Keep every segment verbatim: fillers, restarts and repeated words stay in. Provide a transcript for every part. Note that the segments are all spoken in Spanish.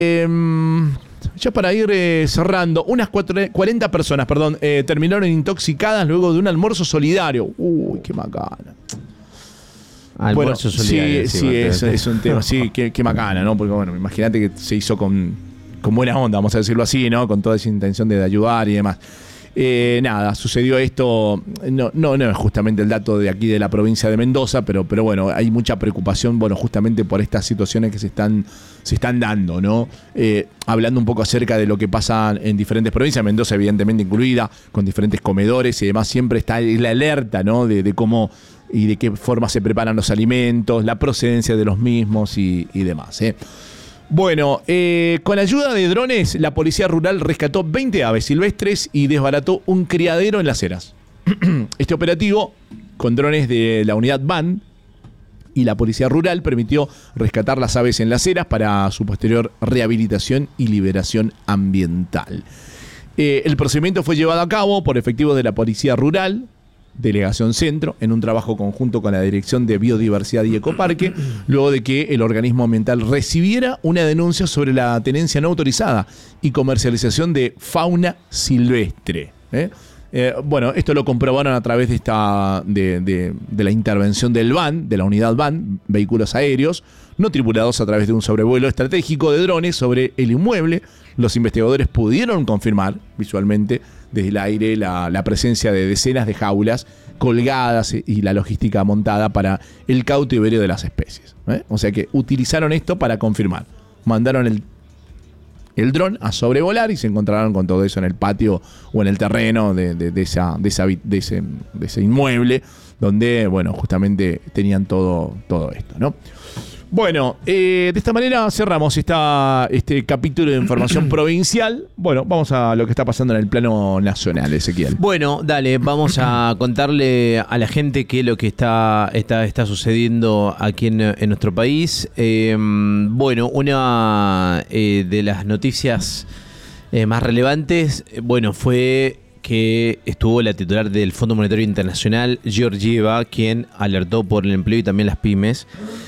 Eh, ya para ir eh, cerrando, unas cuarenta personas, perdón, eh, terminaron intoxicadas luego de un almuerzo solidario. Uy, qué macana. Almuerzo bueno, solidario. Sí, sí, es, es un tema, sí, qué, qué macana, ¿no? Porque bueno, imagínate que se hizo con, con buena onda, vamos a decirlo así, ¿no? Con toda esa intención de ayudar y demás. Eh, nada, sucedió esto, no, no, no es justamente el dato de aquí de la provincia de Mendoza, pero, pero bueno, hay mucha preocupación, bueno, justamente por estas situaciones que se están, se están dando, ¿no? Eh, hablando un poco acerca de lo que pasa en diferentes provincias, Mendoza evidentemente incluida, con diferentes comedores y demás, siempre está la alerta, ¿no? De, de cómo y de qué forma se preparan los alimentos, la procedencia de los mismos y, y demás, ¿eh? Bueno, eh, con ayuda de drones, la policía rural rescató veinte aves silvestres y desbarató un criadero en Las Heras. Este operativo, con drones de la unidad B A N y la policía rural, permitió rescatar las aves en Las Heras para su posterior rehabilitación y liberación ambiental. Eh, el procedimiento fue llevado a cabo por efectivos de la policía rural, Delegación Centro, en un trabajo conjunto con la Dirección de Biodiversidad y Ecoparque, luego de que el organismo ambiental recibiera una denuncia sobre la tenencia no autorizada y comercialización de fauna silvestre. ¿eh? Eh, bueno, esto lo comprobaron a través de, esta, de, de, de la intervención del B A N, de la unidad B A N, vehículos aéreos, no tripulados a través de un sobrevuelo estratégico de drones sobre el inmueble. Los investigadores pudieron confirmar visualmente desde el aire la, la presencia de decenas de jaulas colgadas y la logística montada para el cautiverio de las especies. ¿eh? O sea que utilizaron esto para confirmar. Mandaron el, el dron a sobrevolar y se encontraron con todo eso en el patio o en el terreno de, de, de, esa, de, esa, de, ese, de ese inmueble donde, bueno, justamente tenían todo, todo esto, ¿no? Bueno, eh, de esta manera cerramos esta, este capítulo de información provincial. Bueno, vamos a lo que está pasando en el plano nacional, Ezequiel. Bueno, dale, vamos a contarle a la gente qué es lo que está, está, está sucediendo aquí en, en nuestro país. Eh, bueno, una eh, de las noticias eh, más relevantes, bueno, fue que estuvo la titular del Fondo Monetario Internacional, Georgieva, quien alertó por el empleo y también las pymes.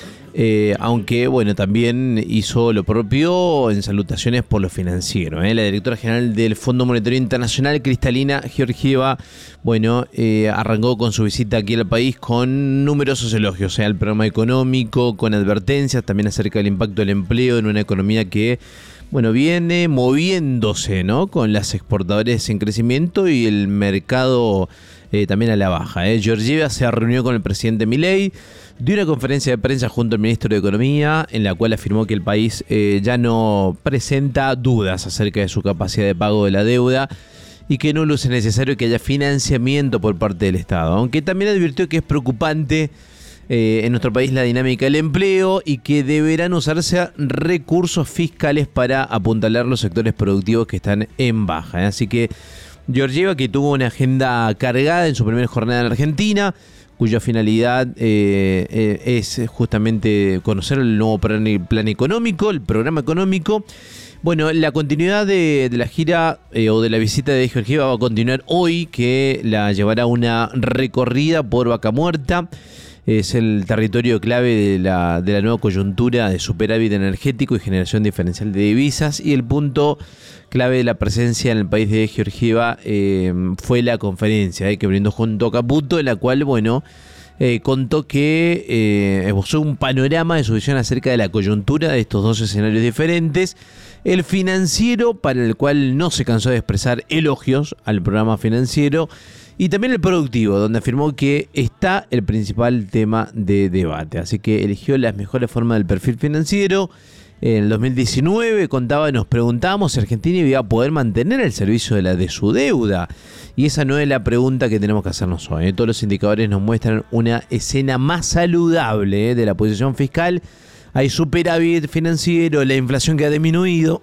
Eh, aunque, bueno, también hizo lo propio en salutaciones por lo financiero. ¿eh? La directora general del Fondo Monetario Internacional, Kristalina Georgieva, bueno, eh, arrancó con su visita aquí al país con numerosos elogios ¿eh? al programa económico, con advertencias también acerca del impacto del empleo en una economía que, bueno, viene moviéndose, ¿no? Con las exportadores en crecimiento y el mercado eh, también a la baja. ¿eh? Georgieva se reunió con el presidente Milei, dio una conferencia de prensa junto al ministro de Economía, en la cual afirmó que el país eh, ya no presenta dudas acerca de su capacidad de pago de la deuda y que no luce necesario que haya financiamiento por parte del Estado. Aunque también advirtió que es preocupante eh, en nuestro país la dinámica del empleo y que deberán usarse recursos fiscales para apuntalar los sectores productivos que están en baja. ¿eh? Así que Georgieva, que tuvo una agenda cargada en su primera jornada en Argentina, cuya finalidad eh, eh, es justamente conocer el nuevo plan, plan económico, el programa económico. Bueno, la continuidad de, de la gira eh, o de la visita de Georgieva va a continuar hoy, que la llevará una recorrida por Vaca Muerta. Es el territorio clave de la, de la nueva coyuntura de superávit energético y generación diferencial de divisas, y el punto clave de la presencia en el país de Georgieva eh, fue la conferencia eh, que brindó junto a Caputo, en la cual, bueno, eh, contó que eh, esbozó un panorama de su visión acerca de la coyuntura de estos dos escenarios diferentes. El financiero, para el cual no se cansó de expresar elogios al programa financiero, y también el productivo, donde afirmó que está el principal tema de debate. Así que eligió las mejores formas del perfil financiero. En el dos mil diecinueve contaba, nos preguntábamos si Argentina iba a poder mantener el servicio de, la, de su deuda. Y esa no es la pregunta que tenemos que hacernos hoy. ¿eh? Todos los indicadores nos muestran una escena más saludable ¿eh? de la posición fiscal. Hay superávit financiero, la inflación que ha disminuido,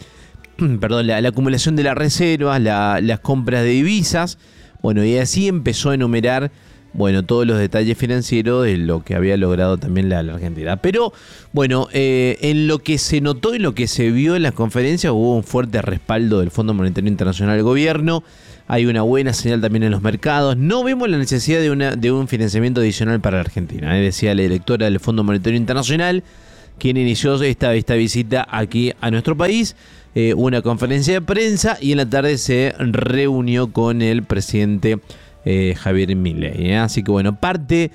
perdón, la, la acumulación de las reservas, la, las compras de divisas. Bueno, y así empezó a enumerar, bueno, todos los detalles financieros de lo que había logrado también la, la Argentina. Pero, bueno, eh, en lo que se notó, en lo que se vio en las conferencias, hubo un fuerte respaldo del Fondo Monetario Internacional al gobierno. Hay una buena señal también en los mercados. No vemos la necesidad de, una, de un financiamiento adicional para la Argentina. ¿eh? Decía la directora del Fondo Monetario Internacional quien inició esta, esta visita aquí a nuestro país. Eh, una conferencia de prensa y en la tarde se reunió con el presidente eh, Javier Milei. ¿eh? Así que bueno, parte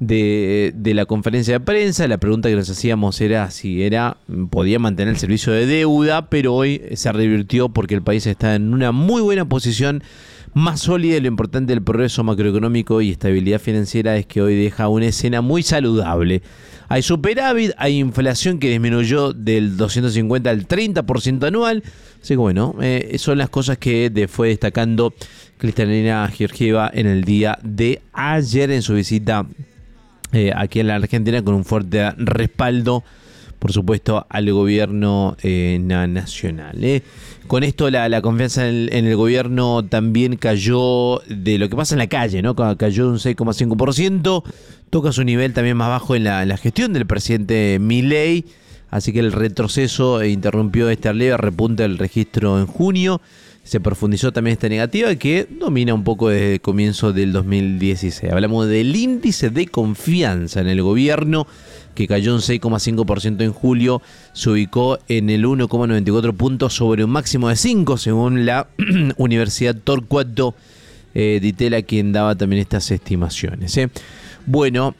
de, de la conferencia de prensa, la pregunta que nos hacíamos era si era podía mantener el servicio de deuda, pero hoy se revirtió porque el país está en una muy buena posición, más sólida, y lo importante del progreso macroeconómico y estabilidad financiera es que hoy deja una escena muy saludable. Hay superávit, hay inflación que disminuyó del doscientos cincuenta al treinta por ciento anual. Así que bueno, eh, son las cosas que de, fue destacando Kristalina Georgieva en el día de ayer en su visita eh, aquí en la Argentina, con un fuerte respaldo, por supuesto, al gobierno eh, nacional. ¿eh? Con esto la, la confianza en el, en el gobierno también cayó de lo que pasa en la calle, ¿no? Cayó un seis coma cinco por ciento, toca su nivel también más bajo en la, en la gestión del presidente Milei, así que el retroceso interrumpió este leve repunte del registro en junio. Se profundizó también esta negativa que domina un poco desde el comienzo del dos mil dieciséis. Hablamos del índice de confianza en el gobierno, que cayó un seis coma cinco por ciento en julio, se ubicó en el uno coma noventa y cuatro puntos sobre un máximo de cinco, según la Universidad Torcuato eh, Di Tella, quien daba también estas estimaciones. ¿eh? Bueno,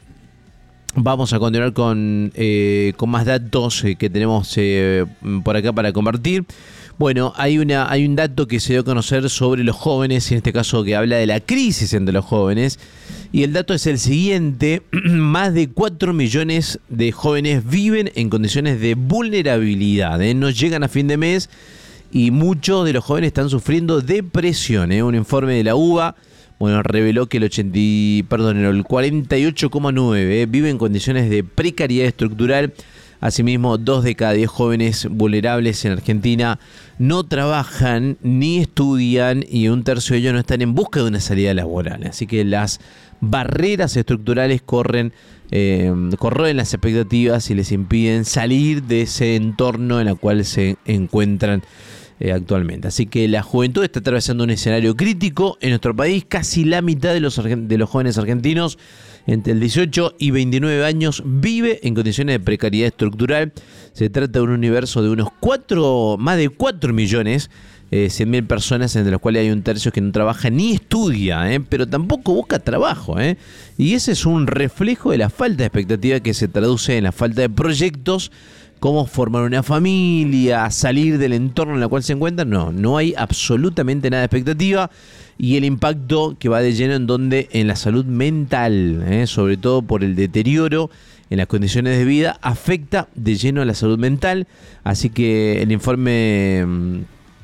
vamos a continuar con, eh, con más datos eh, que tenemos eh, por acá para compartir. Bueno, hay, una, hay un dato que se dio a conocer sobre los jóvenes, en este caso que habla de la crisis entre los jóvenes, y el dato es el siguiente: más de cuatro millones de jóvenes viven en condiciones de vulnerabilidad, ¿eh? no llegan a fin de mes y muchos de los jóvenes están sufriendo depresión. ¿eh? Un informe de la U B A bueno, reveló que el, ochenta, perdón, el cuarenta y ocho coma nueve ¿eh? vive en condiciones de precariedad estructural. Asimismo, dos de cada diez jóvenes vulnerables en Argentina no trabajan ni estudian y un tercio de ellos no están en busca de una salida laboral. Así que las barreras estructurales corren, eh, corroen las expectativas y les impiden salir de ese entorno en el cual se encuentran eh, actualmente. Así que la juventud está atravesando un escenario crítico en nuestro país. Casi la mitad de los, de los jóvenes argentinos entre el dieciocho y veintinueve años vive en condiciones de precariedad estructural. Se trata de un universo de unos cuatro, más de cuatro millones, eh, cien mil personas, entre los cuales hay un tercio que no trabaja ni estudia, eh, pero tampoco busca trabajo. Eh. Y ese es un reflejo de la falta de expectativa que se traduce en la falta de proyectos, cómo formar una familia, salir del entorno en el cual se encuentran. No, no hay absolutamente nada de expectativa. Y el impacto que va de lleno en donde en la salud mental, eh, sobre todo por el deterioro en las condiciones de vida, afecta de lleno a la salud mental. Así que el informe mmm,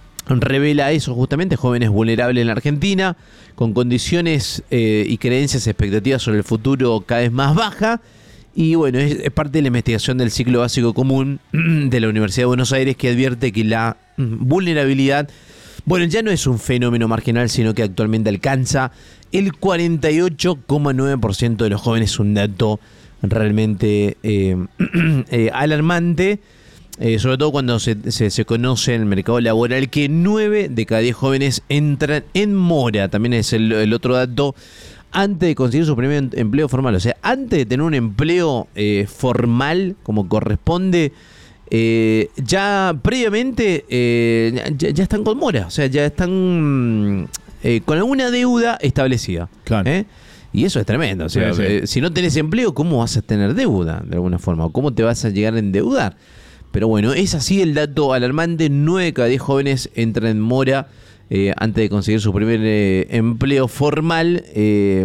revela eso justamente: jóvenes vulnerables en la Argentina, con condiciones eh, y creencias, expectativas sobre el futuro cada vez más baja. Y bueno, es, es parte de la investigación del ciclo básico común de la Universidad de Buenos Aires, que advierte que la vulnerabilidad, bueno, ya no es un fenómeno marginal, sino que actualmente alcanza el cuarenta y ocho coma nueve por ciento de los jóvenes, un dato realmente eh, eh, alarmante, eh, sobre todo cuando se, se, se conoce en el mercado laboral que nueve de cada diez jóvenes entran en mora. También es el, el otro dato, antes de conseguir su primer empleo formal, o sea, antes de tener un empleo eh, formal como corresponde, Eh, ya previamente eh, ya, ya están con mora, o sea, ya están eh, con alguna deuda establecida. Claro. ¿eh? Y eso es tremendo. O sea, sí, sí. Eh, si no tenés empleo, ¿cómo vas a tener deuda de alguna forma? ¿O cómo te vas a llegar a endeudar? Pero bueno, es así el dato alarmante: nueve de cada diez jóvenes entran en mora eh, antes de conseguir su primer eh, empleo formal. Eh,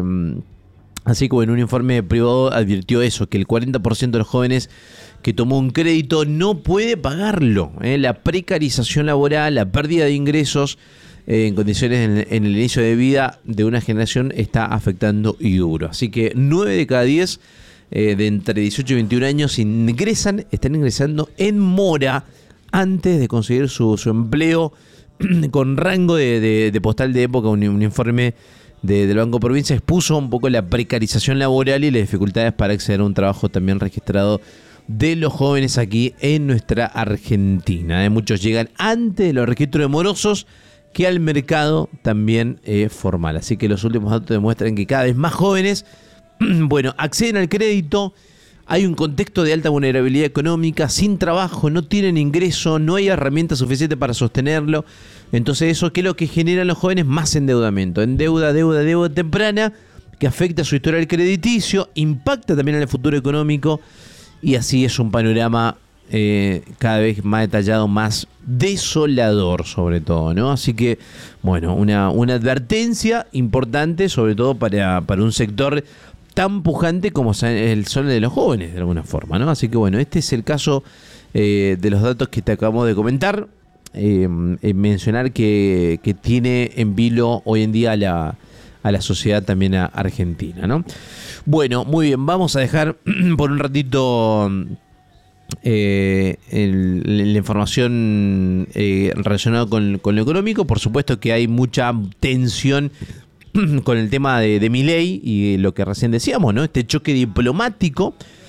así que bueno, un informe privado advirtió eso, que el cuarenta por ciento de los jóvenes que tomó un crédito no puede pagarlo. ¿eh? La precarización laboral, la pérdida de ingresos eh, en condiciones en, en el inicio de vida de una generación está afectando y duro. Así que nueve de cada diez eh, de entre dieciocho y veintiún años ingresan, están ingresando en mora antes de conseguir su, su empleo con rango de, de, de postal de época. Un, un informe de, del Banco Provincia expuso un poco la precarización laboral y las dificultades para acceder a un trabajo también registrado de los jóvenes aquí en nuestra Argentina. ¿eh? Muchos llegan antes de los registros morosos que al mercado también eh, formal. Así que los últimos datos demuestran que cada vez más jóvenes, bueno, acceden al crédito hay un contexto de alta vulnerabilidad económica, sin trabajo, no tienen ingreso, no hay herramientas suficientes para sostenerlo. Entonces eso, ¿qué es lo que generan los jóvenes? Más endeudamiento, en deuda, deuda, deuda temprana, que afecta a su historial crediticio, impacta también en el futuro económico, y así es un panorama eh, cada vez más detallado, más desolador sobre todo, ¿no? Así que, bueno, una, una advertencia importante, sobre todo para, para un sector tan pujante como el son de los jóvenes, de alguna forma, ¿no? Así que, bueno, este es el caso eh, de los datos que te acabamos de comentar. Eh, eh, mencionar que, que tiene en vilo hoy en día la, a la sociedad también a argentina, ¿no? Bueno, muy bien, vamos a dejar por un ratito eh, el, la información eh, relacionada con, con lo económico. Por supuesto que hay mucha tensión con el tema de, de Milei y lo que recién decíamos, ¿no? Este choque diplomático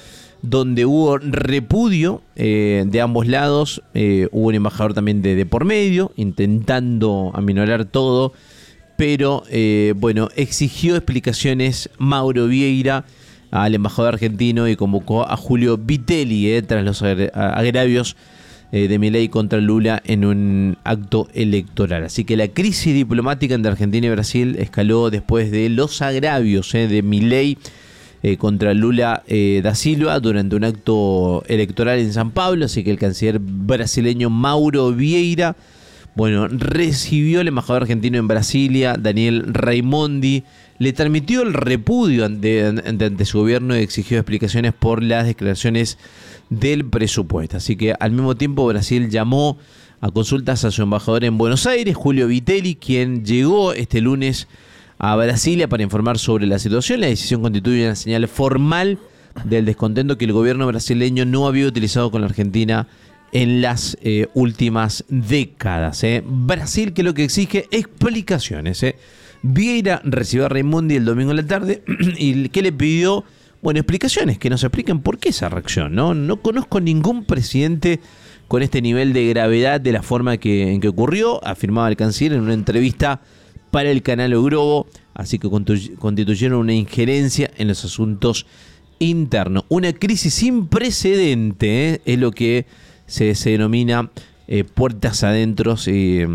donde hubo repudio eh, de ambos lados, eh, hubo un embajador también de, de por medio, intentando aminorar todo, pero eh, bueno, exigió explicaciones Mauro Vieira al embajador argentino y convocó a Julio Vitelli eh, tras los agravios eh, de Milei contra Lula en un acto electoral. Así que la crisis diplomática entre Argentina y Brasil escaló después de los agravios eh, de Milei eh, contra Lula eh, da Silva durante un acto electoral en San Pablo. Así que el canciller brasileño Mauro Vieira, bueno, recibió al embajador argentino en Brasilia, Daniel Raimondi, le transmitió el repudio ante, ante, ante su gobierno y exigió explicaciones por las declaraciones del presupuesto. Así que al mismo tiempo Brasil llamó a consultas a su embajador en Buenos Aires, Julio Vitelli, quien llegó este lunes a Brasilia para informar sobre la situación. La decisión constituye una señal formal del descontento que el gobierno brasileño no había utilizado con la Argentina en las eh, últimas décadas. Eh. Brasil, que lo que exige explicaciones. Eh. Vieira recibió a Raimondi el domingo en la tarde y que le pidió, bueno, explicaciones, que nos expliquen por qué esa reacción, ¿no? No conozco ningún presidente con este nivel de gravedad de la forma que, en que ocurrió, afirmaba el canciller en una entrevista para el canal O Globo, así que constituyeron una injerencia en los asuntos internos. Una crisis sin precedente, ¿eh? Es lo que se, se denomina eh, puertas adentro eh,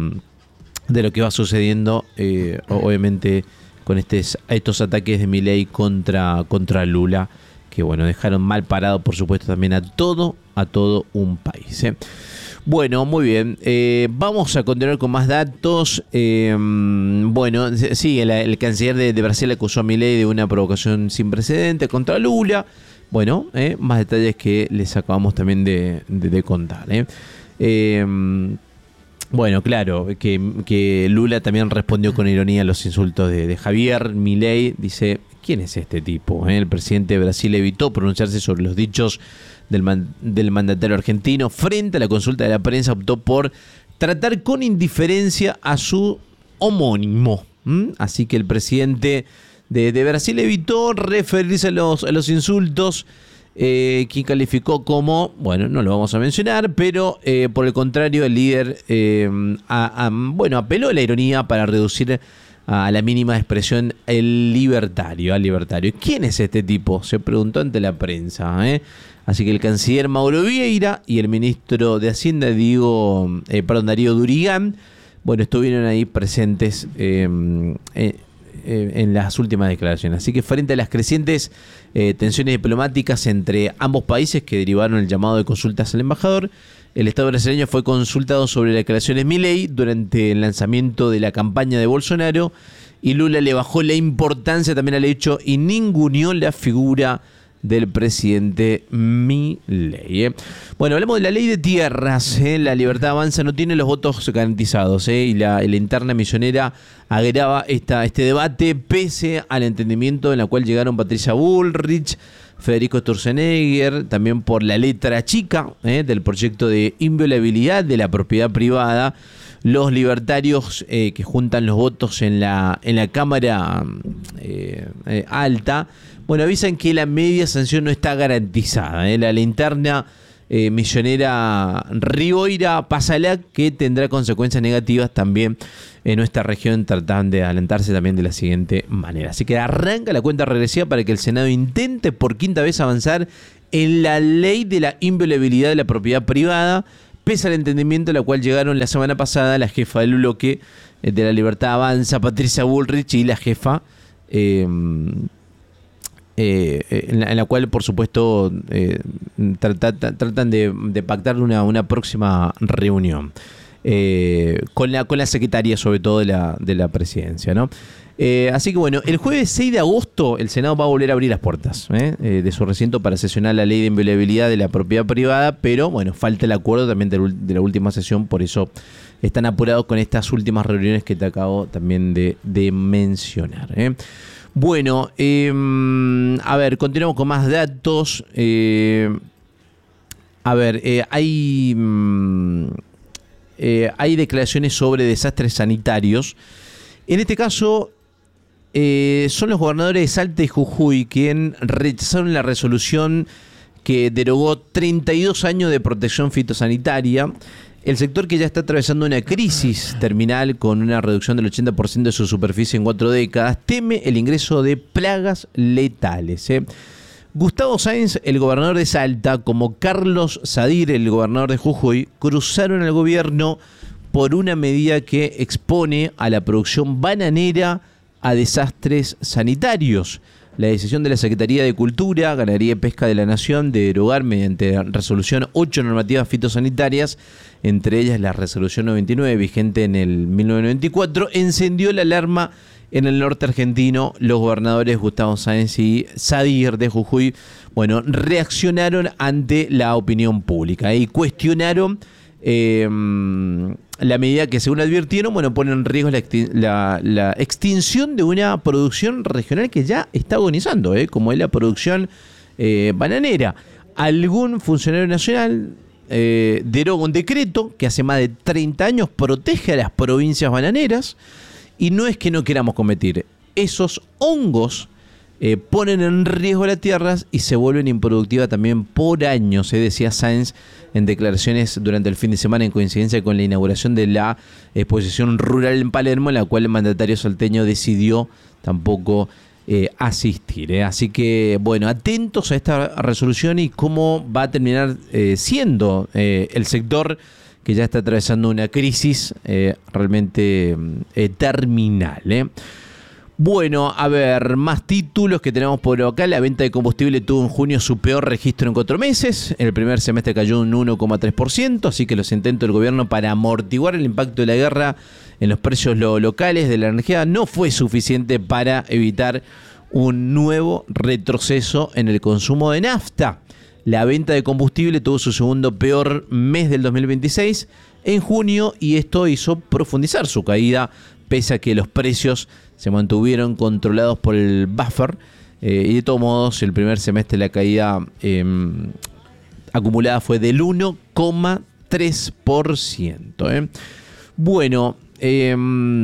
de lo que va sucediendo, eh, obviamente, con estos, estos ataques de Milei contra, contra Lula, que bueno, dejaron mal parado, por supuesto, también a todo, a todo un país. ¿eh? Bueno, muy bien. Eh, vamos a continuar con más datos. Eh, bueno, sí, el, el canciller de, de Brasil acusó a Milei de una provocación sin precedente contra Lula. Bueno, eh, más detalles que les acabamos también de, de, de contar. ¿eh? Eh, bueno, claro, que, que Lula también respondió con ironía a los insultos de, de Javier Milei. Dice, ¿quién es este tipo? ¿Eh? El presidente de Brasil evitó pronunciarse sobre los dichos del, man, del mandatario argentino. Frente a la consulta de la prensa, optó por tratar con indiferencia a su homónimo. ¿Mm? Así que el presidente de, de Brasil evitó referirse a los, a los insultos, eh, quien calificó como, bueno, no lo vamos a mencionar, pero eh, por el contrario, el líder eh, a, a, bueno, apeló a la ironía para reducir a la mínima expresión el libertario, al libertario. ¿Quién es este tipo? Se preguntó ante la prensa. ¿eh? Así que el canciller Mauro Vieira y el ministro de Hacienda, Diego, eh, perdón, Darío Durigán, bueno, estuvieron ahí presentes eh, eh, eh, en las últimas declaraciones. Así que frente a las crecientes eh, tensiones diplomáticas entre ambos países que derivaron el llamado de consultas al embajador, el Estado brasileño fue consultado sobre las declaraciones de Milei durante el lanzamiento de la campaña de Bolsonaro, y Lula le bajó la importancia también al hecho y ninguneó la figura del presidente Milei. ¿eh? Bueno, hablamos de la ley de tierras. ¿eh? La Libertad Avanza no tiene los votos garantizados ¿eh? y la, la interna misionera agrava esta, este debate pese al entendimiento en la cual llegaron Patricia Bullrich, Federico Sturzenegger, también por la letra chica ¿eh? del proyecto de inviolabilidad de la propiedad privada. Los libertarios eh, que juntan los votos en la, en la Cámara eh, eh, Alta, bueno, avisan que la media sanción no está garantizada. ¿eh? La linterna eh, misionera Riboira Pasala, que tendrá consecuencias negativas también en nuestra región, tratan de alentarse también de la siguiente manera. Así que arranca la cuenta regresiva para que el Senado intente por quinta vez avanzar en la ley de la inviolabilidad de la propiedad privada, pese al entendimiento a la cual llegaron la semana pasada la jefa del bloque de La Libertad Avanza, Patricia Bullrich, y la jefa, eh, eh, en, la, en la cual, por supuesto, eh, trata, tratan de, de pactar una, una próxima reunión. Eh, con la con la secretaria, sobre todo de la, de la presidencia, ¿no? Eh, así que bueno, el jueves seis de agosto el Senado va a volver a abrir las puertas ¿eh? Eh, de su recinto para sesionar la ley de inviolabilidad de la propiedad privada, pero bueno, falta el acuerdo también de, de la última sesión, por eso están apurados con estas últimas reuniones que te acabo también de, de mencionar. ¿eh? Bueno, eh, a ver, continuamos con más datos. Eh, a ver, eh, hay... Mm, Eh, hay declaraciones sobre desastres sanitarios. En este caso, eh, son los gobernadores de Salta y Jujuy quienes rechazaron la resolución que derogó treinta y dos años de protección fitosanitaria. El sector, que ya está atravesando una crisis terminal con una reducción del ochenta por ciento de su superficie en cuatro décadas, teme el ingreso de plagas letales. ¿eh? Gustavo Sáenz, el gobernador de Salta, como Carlos Sadir, el gobernador de Jujuy, cruzaron al gobierno por una medida que expone a la producción bananera a desastres sanitarios. La decisión de la Secretaría de Cultura, Ganadería y Pesca de la Nación de derogar mediante resolución ocho normativas fitosanitarias, entre ellas la resolución noventa y nueve, vigente en el mil novecientos noventa y cuatro, encendió la alarma en el norte argentino. Los gobernadores Gustavo Sáenz y Sadir de Jujuy, bueno, reaccionaron ante la opinión pública y cuestionaron eh, la medida que, según advirtieron, bueno, pone en riesgo la, la, la extinción de una producción regional que ya está agonizando, eh, como es la producción eh, bananera. Algún funcionario nacional eh, deroga un decreto que hace más de treinta años protege a las provincias bananeras. Y no es que no queramos combatir, esos hongos eh, ponen en riesgo las tierras y se vuelven improductivas también por años, se eh, decía Sáenz en declaraciones durante el fin de semana en coincidencia con la inauguración de la exposición rural en Palermo, en la cual el mandatario salteño decidió tampoco eh, asistir. Eh. Así que, bueno, atentos a esta resolución y cómo va a terminar eh, siendo eh, el sector que ya está atravesando una crisis eh, realmente eh, terminal. ¿eh? Bueno, a ver, más títulos que tenemos por acá. La venta de combustible tuvo en junio su peor registro en cuatro meses. En el primer semestre cayó un uno coma tres por ciento, así que los intentos del gobierno para amortiguar el impacto de la guerra en los precios lo locales de la energía no fue suficiente para evitar un nuevo retroceso en el consumo de nafta. La venta de combustible tuvo su segundo peor mes del dos mil veintiséis en junio y esto hizo profundizar su caída, pese a que los precios se mantuvieron controlados por el buffer. Eh, y de todos modos, el primer semestre la caída eh, acumulada fue del uno coma tres por ciento. ¿eh? Bueno, eh,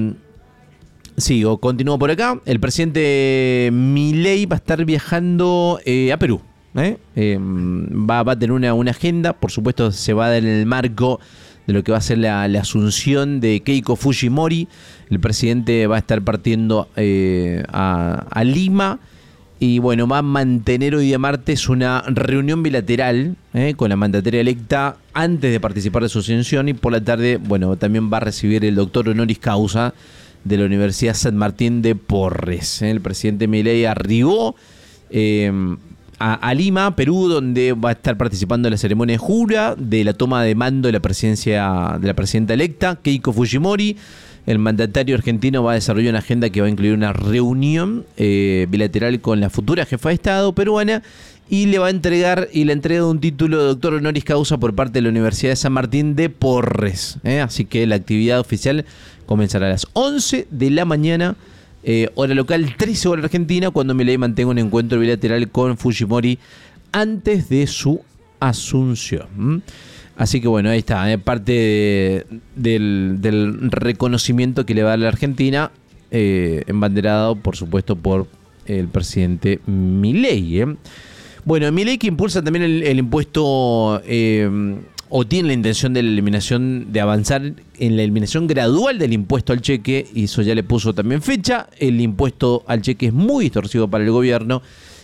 sigo, continúo por acá. El presidente Milei va a estar viajando eh, a Perú. ¿Eh? Eh, va, va a tener una, una agenda, por supuesto se va a dar en el marco de lo que va a ser la, la asunción de Keiko Fujimori. El presidente va a estar partiendo eh, a, a Lima y bueno, va a mantener hoy día martes una reunión bilateral eh, con la mandataria electa antes de participar de su asunción, y por la tarde, bueno, también va a recibir el doctor honoris causa de la Universidad San Martín de Porres. ¿eh? El presidente Milei arribó eh, A, a Lima, Perú, donde va a estar participando en la ceremonia de jura de la toma de mando de la presidencia de la presidenta electa, Keiko Fujimori. El mandatario argentino va a desarrollar una agenda que va a incluir una reunión eh, bilateral con la futura jefa de Estado peruana y le va a entregar y la entrega de un título de doctor honoris causa por parte de la Universidad de San Martín de Porres. ¿eh? Así que la actividad oficial comenzará a las once de la mañana. Eh, hora local, trece hora argentina, cuando Milei mantenga un encuentro bilateral con Fujimori antes de su asunción. ¿Mm? Así que bueno, ahí está, eh, parte de, del, del reconocimiento que le va a la Argentina, eh, embanderado, por supuesto, por el presidente Milei. ¿eh? Bueno, Milei, que impulsa también el, el impuesto... Eh, o tiene la intención de la eliminación, de avanzar en la eliminación gradual del impuesto al cheque, y eso ya le puso también fecha. El impuesto al cheque es muy distorsivo para el gobierno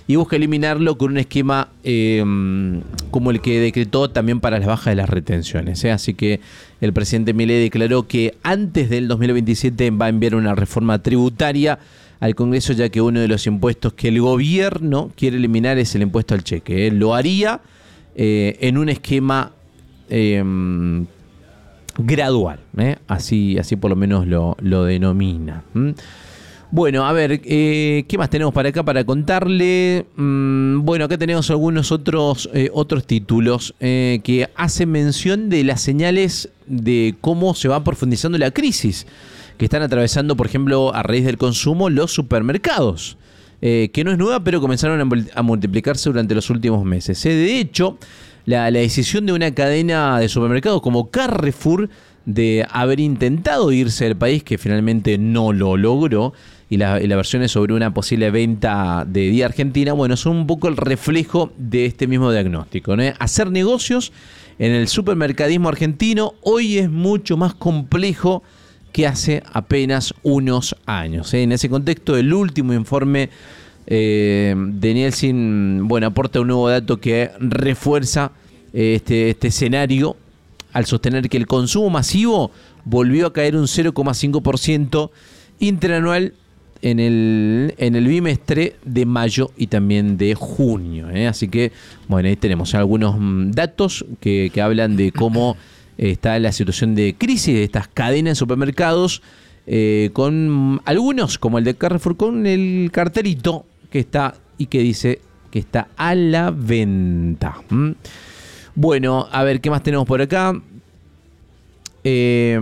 y busca eliminarlo con un esquema eh, como el que decretó también para las bajas de las retenciones. ¿eh? Así que el presidente Milei declaró que antes del dos mil veintisiete va a enviar una reforma tributaria al Congreso, ya que uno de los impuestos que el gobierno quiere eliminar es el impuesto al cheque. Él lo haría eh, en un esquema eh, gradual, ¿eh? así, así por lo menos lo, lo denomina. ¿Mm? Bueno, a ver, eh, ¿qué más tenemos para acá para contarle? Mm, bueno, acá tenemos algunos otros, eh, otros títulos eh, que hacen mención de las señales de cómo se va profundizando la crisis que están atravesando, por ejemplo, a raíz del consumo, los supermercados. Eh, que no es nueva, pero comenzaron a, a multiplicarse durante los últimos meses. Eh, de hecho, la, la decisión de una cadena de supermercados como Carrefour de haber intentado irse del país, que finalmente no lo logró, y la, y la versión es sobre una posible venta de Día Argentina, bueno, son un poco el reflejo de este mismo diagnóstico, ¿no? Hacer negocios en el supermercadismo argentino hoy es mucho más complejo que hace apenas unos años. ¿eh? En ese contexto, el último informe eh, de Nielsen, bueno, aporta un nuevo dato que refuerza eh, este, este escenario al sostener que el consumo masivo volvió a caer un cero coma cinco por ciento interanual en el, en el bimestre de mayo y también de junio. ¿eh? Así que, bueno, ahí tenemos algunos datos que, que hablan de cómo está la situación de crisis de estas cadenas de supermercados, eh, con algunos, como el de Carrefour, con el cartelito que está y que dice que está a la venta. ¿Mm? Bueno, a ver, ¿qué más tenemos por acá? Eh,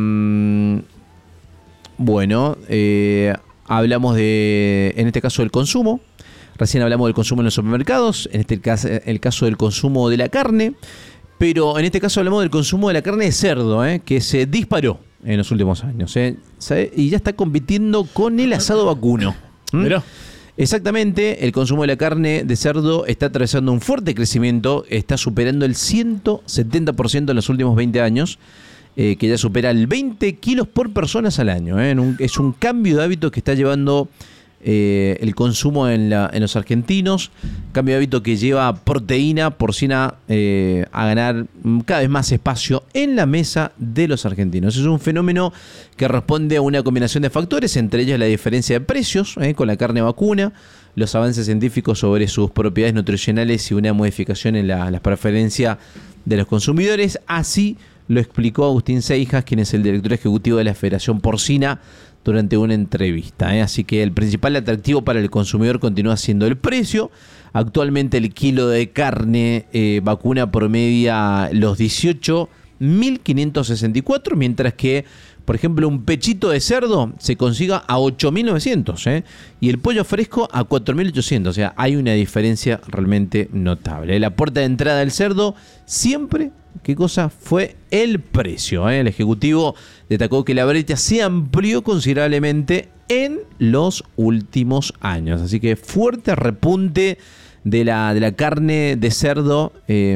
bueno, eh, hablamos de, en este caso, del consumo. Recién hablamos del consumo en los supermercados, en este caso, el caso del consumo de la carne. Pero en este caso hablamos del consumo de la carne de cerdo, ¿eh? que se disparó en los últimos años. ¿eh? Y ya está compitiendo con el asado vacuno. ¿Mm? Pero exactamente, el consumo de la carne de cerdo está atravesando un fuerte crecimiento, está superando el ciento setenta por ciento en los últimos veinte años, eh, que ya supera el veinte kilos por personas al año. ¿eh? Un, es un cambio de hábito que está llevando eh, el consumo en, la, en los argentinos, cambio de hábito que lleva proteína porcina eh, a ganar cada vez más espacio en la mesa de los argentinos. Es un fenómeno que responde a una combinación de factores, entre ellos la diferencia de precios eh, con la carne vacuna, los avances científicos sobre sus propiedades nutricionales y una modificación en la, las preferencias de los consumidores. Así lo explicó Agustín Seijas, quien es el director ejecutivo de la Federación Porcina, durante una entrevista. ¿eh? Así que el principal atractivo para el consumidor continúa siendo el precio. Actualmente el kilo de carne eh, vacuna promedia los dieciocho mil quinientos sesenta y cuatro, mientras que, por ejemplo, un pechito de cerdo se consiga a ocho mil novecientos ¿eh? y el pollo fresco a cuatro mil ochocientos. O sea, hay una diferencia realmente notable. La puerta de entrada del cerdo siempre, ¿qué cosa? Fue el precio. ¿eh? El ejecutivo destacó que la brecha se amplió considerablemente en los últimos años. Así que fuerte repunte de la, de la carne de cerdo, eh,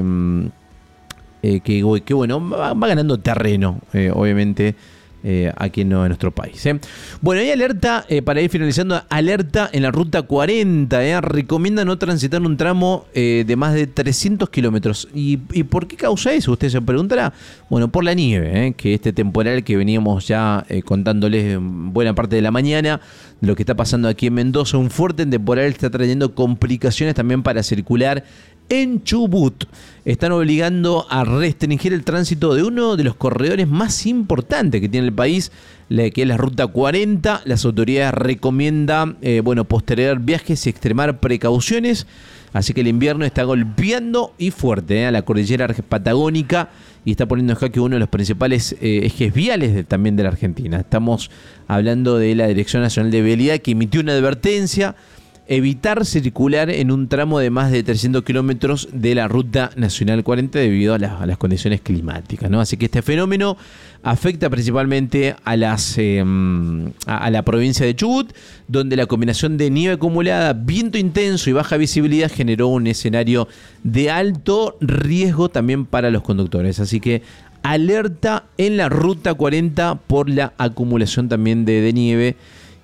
eh, que, que bueno, va, va ganando terreno, eh, obviamente, Eh, aquí en, no, en nuestro país. ¿eh? Bueno, hay alerta, eh, para ir finalizando, alerta en la ruta cuarenta. ¿eh? Recomienda no transitar un tramo eh, de más de trescientos kilómetros. ¿Y, ¿Y por qué causa eso? Usted se preguntará. Bueno, por la nieve, ¿eh? que este temporal que veníamos ya eh, contándoles buena parte de la mañana, de lo que está pasando aquí en Mendoza, un fuerte temporal está trayendo complicaciones también para circular en Chubut. Están obligando a restringir el tránsito de uno de los corredores más importantes que tiene el país, la que es la ruta cuarenta. Las autoridades recomiendan eh, bueno, postergar viajes y extremar precauciones. Así que el invierno está golpeando y fuerte eh, a la cordillera patagónica y está poniendo en jaque uno de los principales eh, ejes viales de, también de la Argentina. Estamos hablando de la Dirección Nacional de Vialidad, que emitió una advertencia: evitar circular en un tramo de más de trescientos kilómetros de la Ruta Nacional cuarenta debido a, la, a las condiciones climáticas, ¿no? Así que este fenómeno afecta principalmente a, las, eh, a, a la provincia de Chubut, donde la combinación de nieve acumulada, viento intenso y baja visibilidad generó un escenario de alto riesgo también para los conductores. Así que alerta en la Ruta cuarenta por la acumulación también de, de nieve.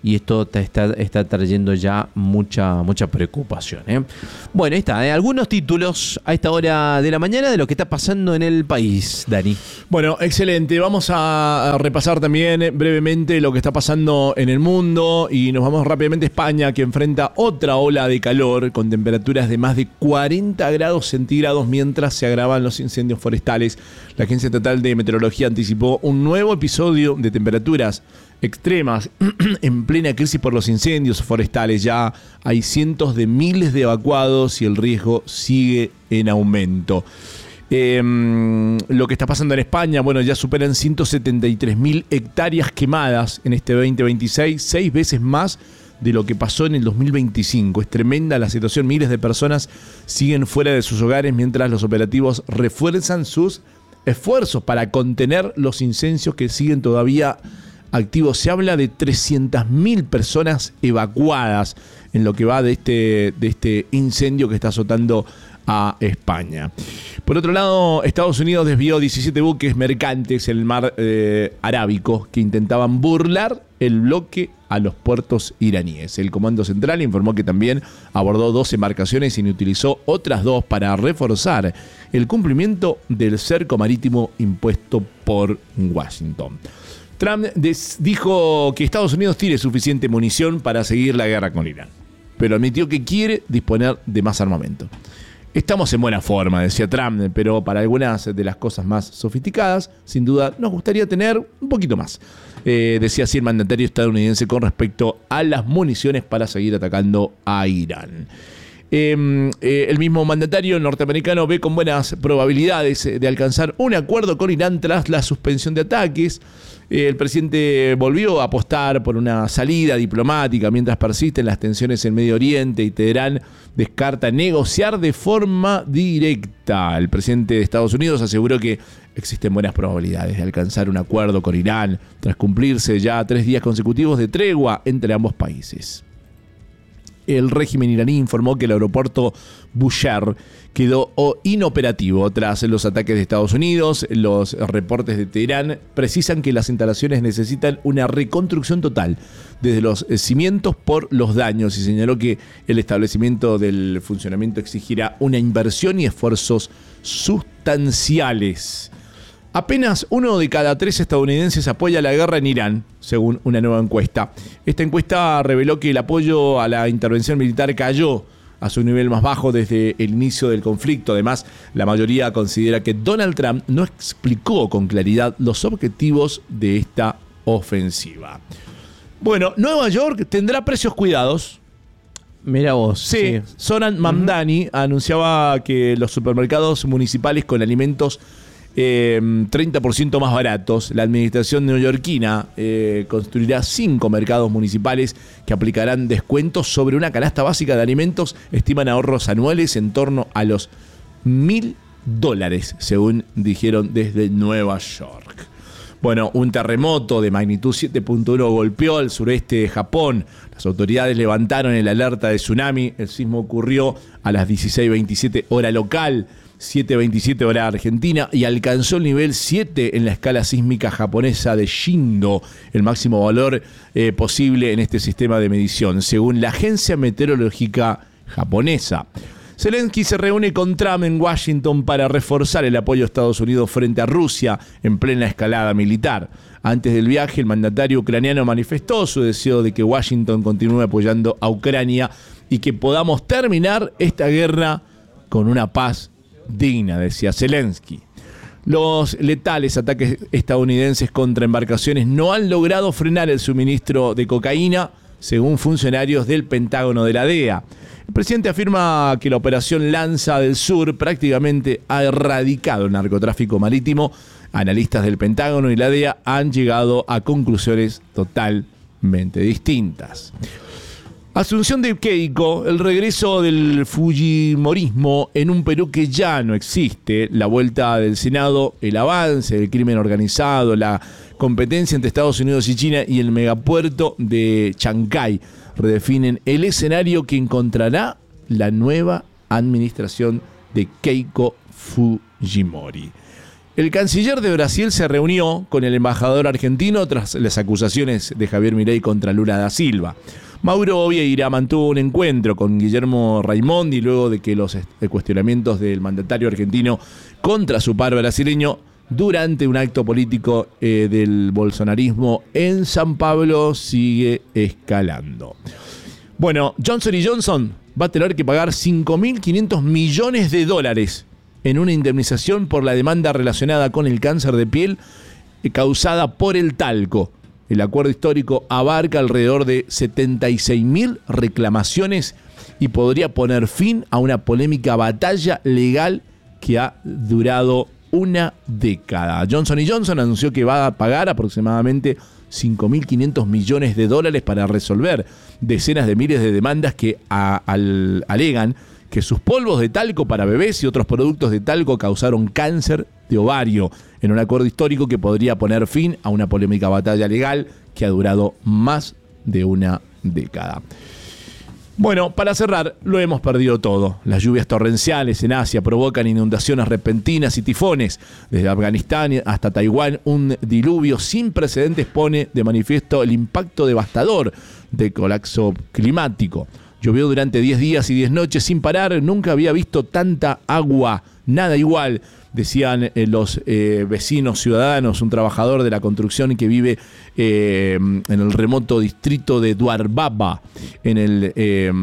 y esto te está, está trayendo ya mucha, mucha preocupación, ¿eh? Bueno, ahí está, ¿eh? Algunos títulos a esta hora de la mañana de lo que está pasando en el país, Dani. Bueno, excelente. Vamos a repasar también brevemente lo que está pasando en el mundo y nos vamos rápidamente a España, que enfrenta otra ola de calor con temperaturas de más de cuarenta grados centígrados mientras se agravan los incendios forestales. La Agencia Estatal de Meteorología anticipó un nuevo episodio de temperaturas extremas en plena crisis por los incendios forestales. Ya hay cientos de miles de evacuados y el riesgo sigue en aumento. Eh, lo que está pasando en España, bueno, ya superan ciento setenta y tres mil hectáreas quemadas en este veinte veintiséis, seis veces más de lo que pasó en el dos mil veinticinco. Es tremenda la situación. Miles de personas siguen fuera de sus hogares mientras los operativos refuerzan sus esfuerzos para contener los incendios que siguen todavía activos. Se habla de trescientas mil personas evacuadas en lo que va de este, de este incendio que está azotando a España. Por otro lado, Estados Unidos desvió diecisiete buques mercantes en el mar eh, Arábico que intentaban burlar el bloque a los puertos iraníes. El Comando Central informó que también abordó dos embarcaciones y utilizó otras dos para reforzar el cumplimiento del cerco marítimo impuesto por Washington. Trump des- dijo que Estados Unidos tiene suficiente munición para seguir la guerra con Irán, pero admitió que quiere disponer de más armamento. Estamos en buena forma, decía Trump, pero para algunas de las cosas más sofisticadas, sin duda, nos gustaría tener un poquito más. Eh, decía así el mandatario estadounidense con respecto a las municiones para seguir atacando a Irán. Eh, eh, el mismo mandatario norteamericano ve con buenas probabilidades de alcanzar un acuerdo con Irán tras la suspensión de ataques. Eh, el presidente volvió a apostar por una salida diplomática mientras persisten las tensiones en Medio Oriente y Teherán descarta negociar de forma directa. El presidente de Estados Unidos aseguró que existen buenas probabilidades de alcanzar un acuerdo con Irán tras cumplirse ya tres días consecutivos de tregua entre ambos países. El régimen iraní informó que el aeropuerto Bushehr quedó inoperativo tras los ataques de Estados Unidos. Los reportes de Teherán precisan que las instalaciones necesitan una reconstrucción total desde los cimientos por los daños y señaló que el establecimiento del funcionamiento exigirá una inversión y esfuerzos sustanciales. Apenas uno de cada tres estadounidenses apoya la guerra en Irán, según una nueva encuesta. Esta encuesta reveló que el apoyo a la intervención militar cayó a su nivel más bajo desde el inicio del conflicto. Además, la mayoría considera que Donald Trump no explicó con claridad los objetivos de esta ofensiva. Bueno, Nueva York tendrá precios cuidados. Mira vos. Sí, sí. Zoran Mamdani uh-huh. anunciaba que los supermercados municipales con alimentos Eh, treinta por ciento más baratos. La administración neoyorquina eh, construirá cinco mercados municipales que aplicarán descuentos sobre una canasta básica de alimentos. Estiman ahorros anuales en torno a los mil dólares, según dijeron desde Nueva York. Bueno, un terremoto de magnitud siete punto uno golpeó al sureste de Japón. Las autoridades levantaron el alerta de tsunami. El sismo ocurrió a las dieciséis veintisiete hora local, siete veintisiete hora argentina, y alcanzó el nivel siete en la escala sísmica japonesa de Shindo, el máximo valor eh, posible en este sistema de medición, según la agencia meteorológica japonesa. Zelensky se reúne con Trump en Washington para reforzar el apoyo a Estados Unidos frente a Rusia en plena escalada militar. Antes del viaje, el mandatario ucraniano manifestó su deseo de que Washington continúe apoyando a Ucrania y que podamos terminar esta guerra con una paz digna, decía Zelensky. Los letales ataques estadounidenses contra embarcaciones no han logrado frenar el suministro de cocaína, según funcionarios del Pentágono de la D E A. El presidente afirma que la operación Lanza del Sur prácticamente ha erradicado el narcotráfico marítimo. Analistas del Pentágono y la D E A han llegado a conclusiones totalmente distintas. Asunción de Keiko, el regreso del fujimorismo en un Perú que ya no existe, la vuelta del Senado, el avance del crimen organizado, la competencia entre Estados Unidos y China y el megapuerto de Chancay redefinen el escenario que encontrará la nueva administración de Keiko Fujimori. El canciller de Brasil se reunió con el embajador argentino tras las acusaciones de Javier Milei contra Lula da Silva. Mauro Vieira mantuvo un encuentro con Guillermo Raimondi luego de que los cuestionamientos del mandatario argentino contra su par brasileño durante un acto político eh, del bolsonarismo en San Pablo sigue escalando. Bueno, Johnson y Johnson va a tener que pagar cinco mil quinientos millones de dólares en una indemnización por la demanda relacionada con el cáncer de piel eh, causada por el talco. El acuerdo histórico abarca alrededor de setenta y seis mil reclamaciones y podría poner fin a una polémica batalla legal que ha durado una década. Johnson y Johnson anunció que va a pagar aproximadamente cinco mil quinientos millones de dólares para resolver decenas de miles de demandas que a, al, alegan que sus polvos de talco para bebés y otros productos de talco causaron cáncer de ovario, en un acuerdo histórico que podría poner fin a una polémica batalla legal que ha durado más de una década. Bueno, para cerrar, lo hemos perdido todo. Las lluvias torrenciales en Asia provocan inundaciones repentinas y tifones. Desde Afganistán hasta Taiwán, un diluvio sin precedentes pone de manifiesto el impacto devastador del colapso climático. Llovió durante diez días y diez noches sin parar. Nunca había visto tanta agua, nada igual, decían eh, los eh, vecinos ciudadanos. Un trabajador de la construcción que vive eh, en el remoto distrito de Dwarbaba, en el eh,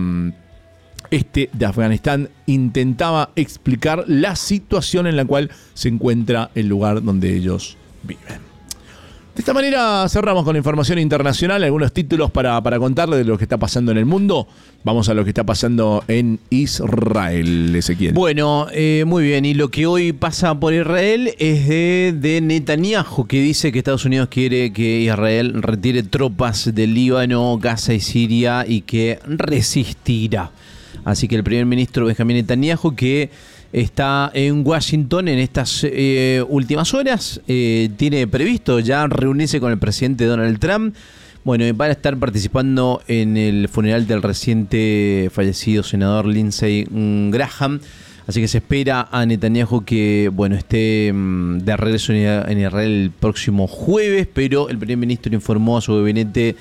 este de Afganistán, intentaba explicar la situación en la cual se encuentra el lugar donde ellos viven. De esta manera cerramos con la información internacional, algunos títulos para, para contarles de lo que está pasando en el mundo. Vamos a lo que está pasando en Israel, Ezequiel. Bueno, eh, muy bien, y lo que hoy pasa por Israel es de, de Netanyahu, que dice que Estados Unidos quiere que Israel retire tropas del Líbano, Gaza y Siria y que resistirá. Así que el primer ministro Benjamín Netanyahu, que está en Washington en estas eh, últimas horas, eh, tiene previsto ya reunirse con el presidente Donald Trump. Bueno, van a estar participando en el funeral del reciente fallecido senador Lindsey Graham. Así que se espera a Netanyahu que, bueno, esté mmm, de regreso en Israel el próximo jueves, pero el primer ministro informó a su gabinete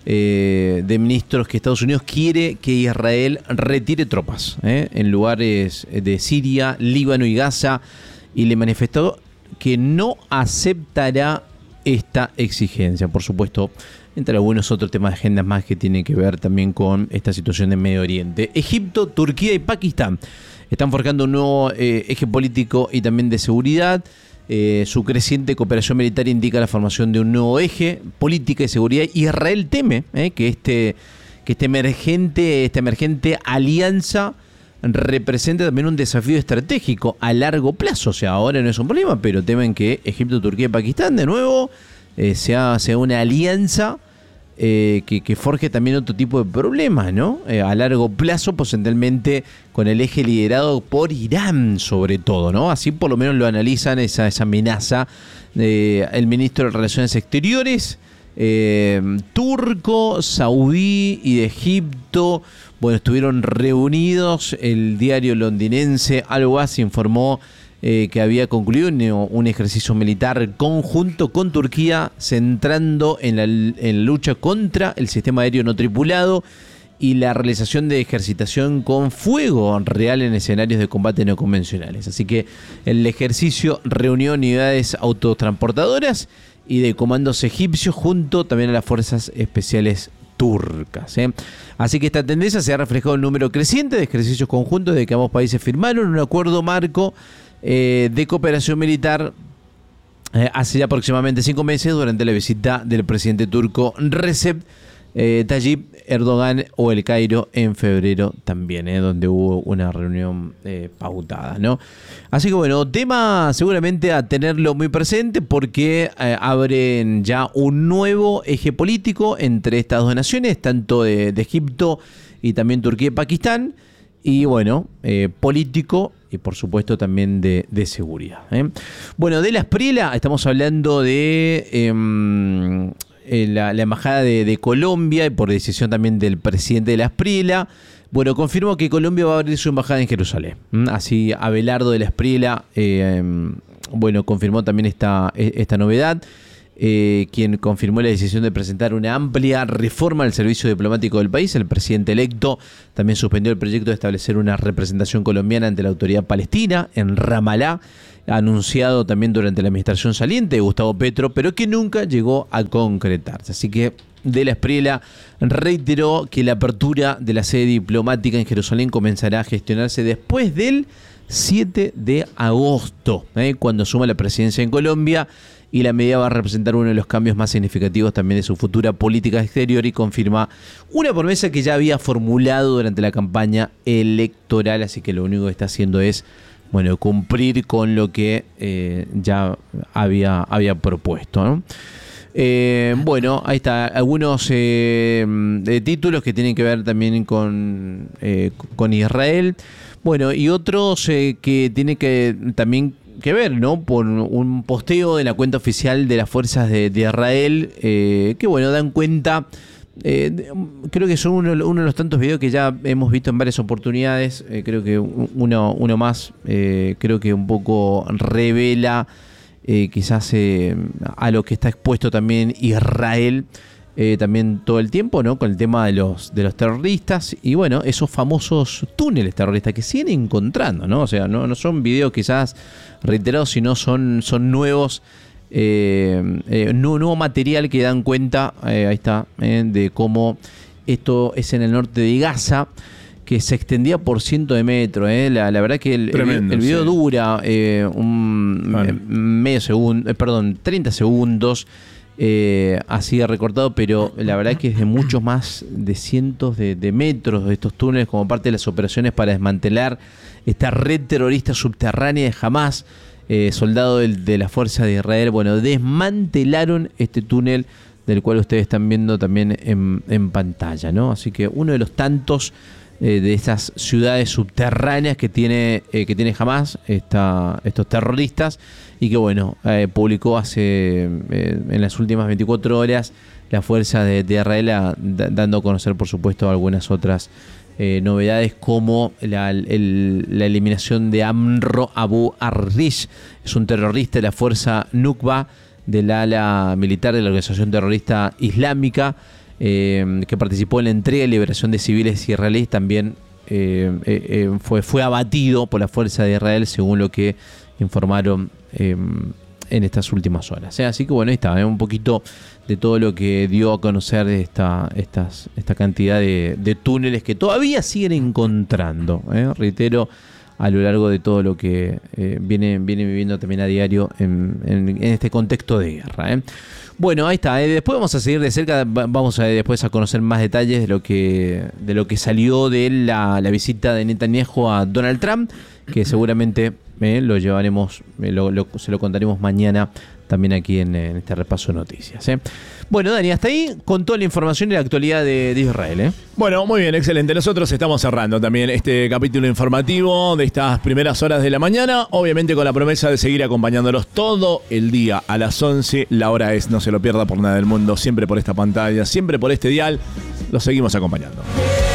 Eh, de ministros que Estados Unidos quiere que Israel retire tropas eh, en lugares de Siria, Líbano y Gaza, y le manifestó que no aceptará esta exigencia. Por supuesto, entre algunos otros temas de agendas más que tienen que ver también con esta situación de Medio Oriente. Egipto, Turquía y Pakistán están forjando un nuevo eh, eje político y también de seguridad. Eh, su creciente cooperación militar indica la formación de un nuevo eje, política y seguridad. Israel teme eh, que, este, que este emergente, esta emergente alianza represente también un desafío estratégico a largo plazo. O sea, ahora no es un problema, pero temen que Egipto, Turquía y Pakistán de nuevo eh, sea, sea una alianza eh, que, que forje también otro tipo de problemas, ¿no? Eh, a largo plazo, potencialmente con el eje liderado por Irán, sobre todo, ¿no? Así por lo menos lo analizan esa, esa amenaza. Eh, el ministro de Relaciones Exteriores eh, turco, saudí y de Egipto, bueno, estuvieron reunidos. El diario londinense Al-Waz informó Eh, que había concluido un, un ejercicio militar conjunto con Turquía, centrando en la, en la lucha contra el sistema aéreo no tripulado y la realización de ejercitación con fuego real en escenarios de combate no convencionales. Así que el ejercicio reunió unidades autotransportadoras y de comandos egipcios junto también a las fuerzas especiales turcas. ¿eh? Así que esta tendencia se ha reflejado en un número creciente de ejercicios conjuntos desde que ambos países firmaron un acuerdo marco Eh, de cooperación militar eh, hace ya aproximadamente cinco meses durante la visita del presidente turco Recep eh, Tayyip Erdogan o El Cairo en febrero también, eh, donde hubo una reunión eh, pautada, ¿no? Así que bueno, tema seguramente a tenerlo muy presente porque eh, abren ya un nuevo eje político entre estas dos naciones, tanto de, de Egipto y también Turquía y Pakistán, y bueno, eh, político y por supuesto también de, de seguridad. ¿eh? Bueno, de la Espriella estamos hablando de eh, la, la Embajada de, de Colombia y por decisión también del presidente de la Espriella. Bueno, confirmó que Colombia va a abrir su embajada en Jerusalén. ¿Mm? Así Abelardo de la Espriella eh, bueno, confirmó también esta, esta novedad. Eh, quien confirmó la decisión de presentar una amplia reforma al servicio diplomático del país. El presidente electo también suspendió el proyecto de establecer una representación colombiana ante la autoridad palestina en Ramalá, anunciado también durante la administración saliente de Gustavo Petro, pero que nunca llegó a concretarse. Así que De la Espriella reiteró que la apertura de la sede diplomática en Jerusalén comenzará a gestionarse después del siete de agosto, ¿eh? cuando asuma la presidencia en Colombia, y la medida va a representar uno de los cambios más significativos también de su futura política exterior y confirma una promesa que ya había formulado durante la campaña electoral, así que lo único que está haciendo es, bueno, cumplir con lo que eh, ya había, había propuesto, ¿no? Eh, bueno, ahí está, algunos eh, de títulos que tienen que ver también con, eh, con Israel, bueno, y otros eh, que tienen que también que ver, ¿no? Por un posteo de la cuenta oficial de las fuerzas de, de Israel, eh, que bueno, dan cuenta, eh, de, creo que son uno, uno de los tantos videos que ya hemos visto en varias oportunidades, eh, creo que uno, uno más, eh, creo que un poco revela eh, quizás eh, a lo que está expuesto también Israel, Eh, también todo el tiempo, ¿no? Con el tema de los, de los terroristas y bueno, esos famosos túneles terroristas que siguen encontrando, ¿no? O sea, no, no son videos quizás reiterados, sino son, son nuevos, eh, eh, nuevo material que dan cuenta, eh, ahí está, eh, de cómo esto es en el norte de Gaza, que se extendía por cientos de metros. Eh. La, la verdad que el, Tremendo, el, el video sí. dura eh, un claro. medio segundo, eh, perdón, treinta segundos. Eh, así recortado, pero la verdad que es de muchos más de cientos de, de metros de estos túneles como parte de las operaciones para desmantelar esta red terrorista subterránea de Hamas, eh, soldado de, de la fuerza de Israel. Bueno, desmantelaron este túnel del cual ustedes están viendo también en, en pantalla, ¿no? Así que uno de los tantos eh, de esas ciudades subterráneas que tiene, eh, que tiene Hamas, esta, estos terroristas, y que bueno, eh, publicó hace eh, en las últimas veinticuatro horas la fuerza de, de Israel, a, da, dando a conocer por supuesto algunas otras eh, novedades, como la, el, la eliminación de Amro Abu Arrish, es un terrorista de la fuerza Nukba del ala militar de la organización terrorista islámica, eh, que participó en la entrega y liberación de civiles israelíes. También eh, eh, fue, fue abatido por la fuerza de Israel, según lo que informaron eh, en estas últimas horas. ¿eh? Así que bueno, ahí está, ¿eh? un poquito de todo lo que dio a conocer esta, estas, esta cantidad de, de túneles que todavía siguen encontrando, ¿eh? reitero, a lo largo de todo lo que eh, viene, viene viviendo también a diario en, en, en este contexto de guerra. ¿eh? Bueno, ahí está. ¿eh? Después vamos a seguir de cerca, vamos a después a conocer más detalles de lo que, de lo que salió de la, la visita de Netanyahu a Donald Trump, que seguramente eh, lo llevaremos, eh, lo, lo, se lo contaremos mañana también aquí en, en este repaso de noticias. ¿eh? Bueno, Dani, hasta ahí con toda la información y la actualidad de, de Israel. ¿eh? Bueno, muy bien, excelente. Nosotros estamos cerrando también este capítulo informativo de estas primeras horas de la mañana, obviamente con la promesa de seguir acompañándolos todo el día a las once. La hora es, no se lo pierda por nada del mundo, siempre por esta pantalla, siempre por este dial. Los seguimos acompañando.